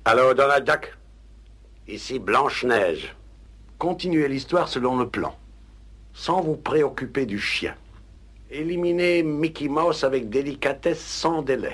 Allô, Donald Duck? Ici Blanche-Neige. Continuez l'histoire selon le plan, sans vous préoccuper du chien. Éliminez Mickey Mouse avec délicatesse sans délai.